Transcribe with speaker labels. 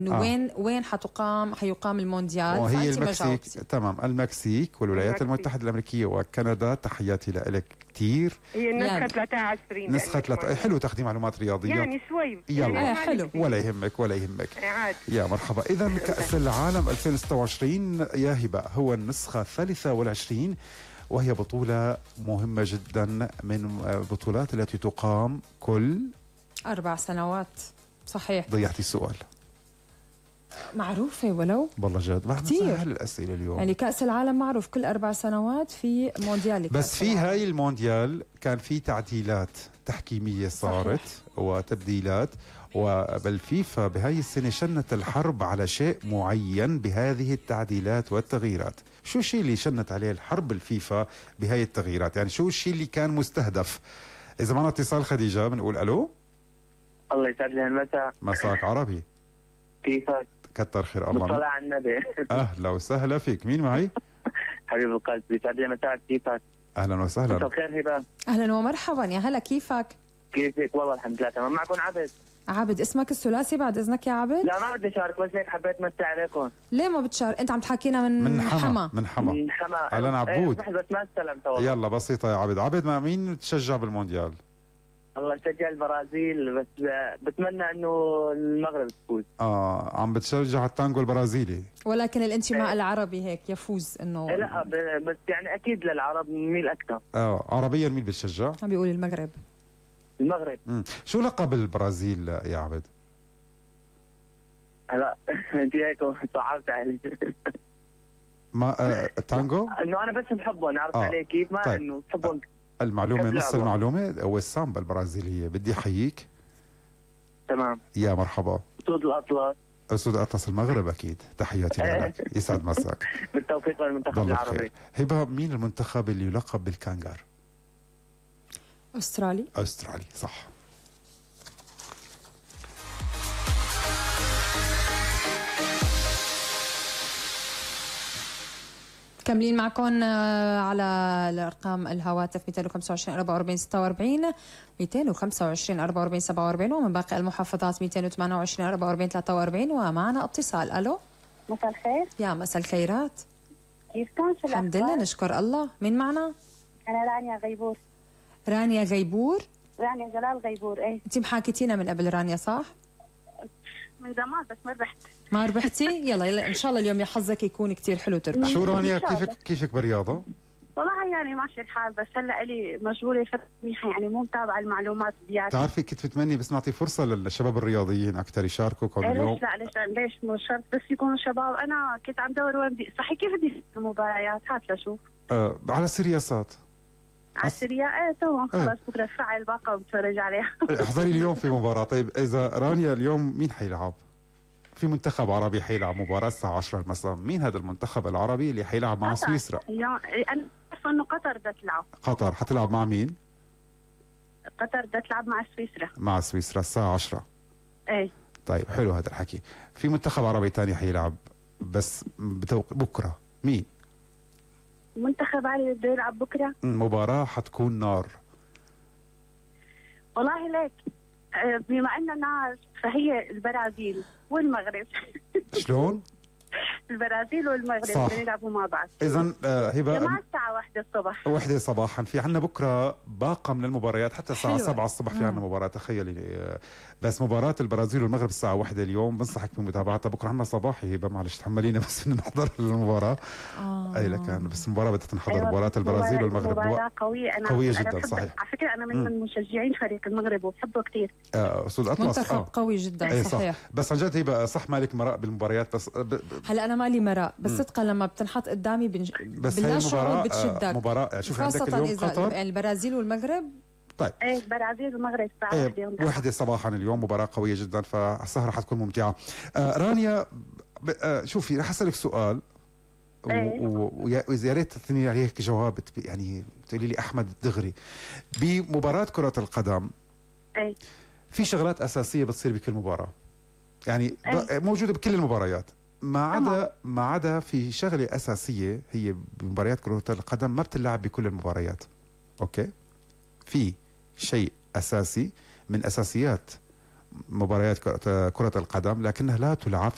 Speaker 1: وين حيقام المونديال؟
Speaker 2: وهي المكسيك. تمام، المكسيك والولايات المتحدة الأمريكية وكندا. تحياتي لك كثير.
Speaker 3: هي النسخة 23.
Speaker 2: نسخة حلو تاخدي معلومات رياضية
Speaker 3: يعني شوي.
Speaker 2: يلا
Speaker 1: يعني حلو.
Speaker 2: ولا يهمك ولا يهمك.
Speaker 3: عادي.
Speaker 2: يا مرحبا. إذا كأس العالم 2026 يا هبة هو النسخة 23، وهي بطولة مهمة جدا من البطولات التي تقام كل
Speaker 1: 4 سنوات. صحيح.
Speaker 2: ضيعتي السؤال.
Speaker 1: معروفة ولو
Speaker 2: والله جد
Speaker 1: كتير.
Speaker 2: سهل الأسئلة اليوم.
Speaker 1: يعني كأس العالم معروف كل 4 سنوات في مونديال.
Speaker 2: بس في هاي المونديال كان في تعديلات تحكيمية صارت. صحيح. وتبديلات. وبالفيفا بهاي السنة شنت الحرب على شيء معين بهذه التعديلات والتغييرات. شو الشيء اللي شنت عليه الحرب الفيفا بهاي التغييرات؟ يعني شو الشيء اللي كان مستهدف؟ إذا معنا اتصال خديجة بنقول ألو.
Speaker 4: الله يسعد لي المساء.
Speaker 2: مساك عربي.
Speaker 4: كيفك؟
Speaker 2: كتر خير الله.
Speaker 4: بالصلاة على النبي.
Speaker 2: أهلا وسهلا فيك. مين معي؟
Speaker 4: حبيب القلب يسعد لي مساك. كيفك؟
Speaker 2: أهلا وسهلا.
Speaker 4: مساء الخير هبة.
Speaker 1: أهلا ومرحبا يا هلا، كيفك؟
Speaker 4: كيفك؟ والله الحمد لله تمام. معكم عبد.
Speaker 1: عبد، اسمك الثلاثي بعد إذنك يا عبد؟
Speaker 4: لا ما بدي أشارك، بس هيك حبيت مسي عليكم.
Speaker 1: ليه ما بتشارك؟ أنت عم تحكينا من حما.
Speaker 2: من حما.
Speaker 4: من حما.
Speaker 2: أهلا عبود.
Speaker 4: بس ما استلمت والله.
Speaker 2: يلا بسيطة يا عبد. عبد ما مين تشجع بالمونديال؟
Speaker 4: الله يشجع البرازيل، بس بتمنى انه المغرب تفوز.
Speaker 2: عم بتشجع التانجو البرازيلي،
Speaker 1: ولكن الانتماء العربي هيك يفوز انه.
Speaker 4: لا بس يعني اكيد للعرب نميل اكثر.
Speaker 2: عربيا مين بتشجع؟
Speaker 1: عم بيقول المغرب.
Speaker 4: المغرب.
Speaker 2: شو لقب البرازيل يا عبد؟
Speaker 4: لا انت هيك صعبت علي.
Speaker 2: ما التانجو؟
Speaker 4: انه انا بس بحبهم، عرفت علي كيف؟ ما
Speaker 2: طيب.
Speaker 4: انه بحبهم.
Speaker 2: المعلومة نص المعلومة هو السامبا البرازيلية. بدي أحييك.
Speaker 4: تمام.
Speaker 2: يا مرحبا.
Speaker 4: أسود الأطلس.
Speaker 2: أسود الأطلس المغرب أكيد. تحياتي لك. يسعد مساك.
Speaker 4: بالتوفيق للمنتخب العربي.
Speaker 2: هبة، مين المنتخب اللي يلقب بالكانجار؟
Speaker 1: أسترالي.
Speaker 2: أسترالي صح.
Speaker 1: كملين معكم على الارقام الهواتف 225 44 46 225 44 47 ومن باقي المحافظات 228 44 43. ومعنا اتصال. الو.
Speaker 5: مساء الخير.
Speaker 1: يا مساء الخيرات.
Speaker 5: كيفكم؟
Speaker 1: الحمد لله نشكر الله. مين معنا؟
Speaker 5: انا رانيا غيبور.
Speaker 1: رانيا غيبور.
Speaker 5: رانيا جلال غيبور. ايه
Speaker 1: انت محاكيتينا من قبل رانيا صح؟
Speaker 5: من زمان بس ما ربحت.
Speaker 1: ما ربحتي؟ يلا ان شاء الله اليوم حظك يكون كثير حلو تربح.
Speaker 2: شو رانيا كيفك بالرياضه؟
Speaker 5: والله يعني ماشي الحال، بس هلا الي مشغوله فتره منيحه، يعني مو متابعه المعلومات بياتي.
Speaker 2: بتعرفي كنت بتمني بس نعطي فرصه للشباب الرياضيين اكثر يشاركوا كل اليوم.
Speaker 5: ليش مو شرط بس يكونوا شباب. انا كنت عم دور وين بدي صحيح كيف بدي المباريات. هات لشوف.
Speaker 2: على السيرياسات.
Speaker 5: على السريع. تمام خلص بكره افعل الباقه وبتفرج عليها.
Speaker 2: احضري اليوم في مباراه. طيب اذا رانيا اليوم مين حيلعب؟ في منتخب عربي حيلعب مباراه الساعه 10 المساء. مين هذا المنتخب العربي اللي حيلعب مع سويسرا؟
Speaker 5: انا عارفه انه قطر بدها تلعب.
Speaker 2: قطر حتلعب مع مين؟
Speaker 5: قطر بدها تلعب مع سويسرا.
Speaker 2: مع سويسرا الساعه 10.
Speaker 5: ايه
Speaker 2: طيب حلو هذا الحكي. في منتخب عربي ثاني حيلعب بس بكره. مين؟
Speaker 5: منتخب عربي بده يلعب بكره.
Speaker 2: مباراه حتكون نار.
Speaker 5: والله ليك بما اننا ناس فهي البرازيل والمغرب.
Speaker 2: شلون؟
Speaker 5: البرازيل والمغرب بدهم يلعبوا مع بعض.
Speaker 2: اذا هبه
Speaker 5: مع الساعه 1 الصبح.
Speaker 2: 1 صباحا في عندنا بكره باقه من المباريات حتى الساعه 7 الصبح في عندنا مباراه. تخيلي بس مباراه البرازيل والمغرب الساعه 1 اليوم. بنصحك بمتابعتها. بكره عندنا صباحي هبه معلش تحملينا بس بدنا نحضر المباراه. اي لكن بس المباراه بدها تنحضر. أيوة مباراه البرازيل والمغرب
Speaker 5: مباراه قويه. انا
Speaker 2: قويه
Speaker 5: أنا
Speaker 2: جدا صحيح.
Speaker 5: على فكره انا من مشجعين فريق المغرب وبحبه كثير.
Speaker 2: اسود الاطلس
Speaker 1: منتخب قوي جدا صحيح.
Speaker 2: صح. بس عن جد هبه صح مالك مراء بالمباريات. بس
Speaker 1: هلا انا مالي مراء بس صدقا لما بتنحط قدامي
Speaker 2: بس هي
Speaker 1: المباراه بتشدك.
Speaker 2: مباراه شوف عندك اليوم قطر
Speaker 1: يعني البرازيل والمغرب.
Speaker 5: طيب البرازيل والمغرب الساعه
Speaker 2: 1 صباحا اليوم. مباراه قويه جدا فالسهره حتكون ممتعه. رانيا شوفي رح اسالك سؤال ويا ريت تثني عليه جواب يعني تقولي لي احمد دغري. بمباراه كره القدم في شغلات اساسيه بتصير بكل مباراه يعني موجوده بكل المباريات ما عدا في شغله اساسيه هي بمباريات كره القدم ما بتلعب بكل المباريات. اوكي في شيء اساسي من اساسيات مباريات كره القدم لكنها لا تلعب